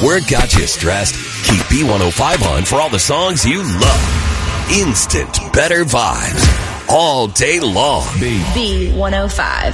Work got you stressed? Keep B105 on for all the songs you love. Instant better vibes all day long. B105.